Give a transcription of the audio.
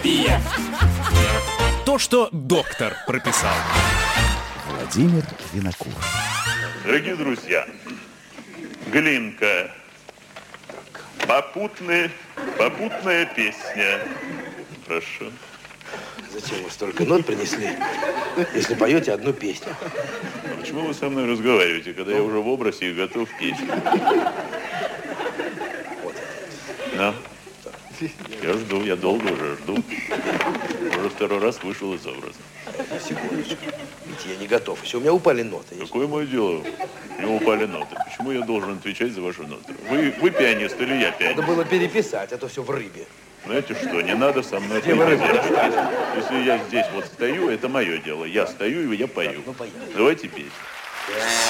То, что доктор прописал. Владимир Винокур. Дорогие друзья, Глинка. Попутная песня. Прошу. Зачем вы столько нот принесли, если поете одну песню? А почему вы со мной разговариваете, когда я уже в образе и готов петь? Вот. Да. Я жду, я долго уже жду. Уже второй раз вышел из образа. Секундочку. Ведь я не готов. Еще у меня упали ноты. Какое мое дело? У меня упали ноты. Почему я должен отвечать за ваши ноты? Вы пианист или я пианист? Надо было переписать, а то все в рыбе. Знаете что, не надо со мной Где вы рыбу достали? Если я здесь вот стою, это мое дело. Я стою и я пою. Ну, поехали. Давайте петь.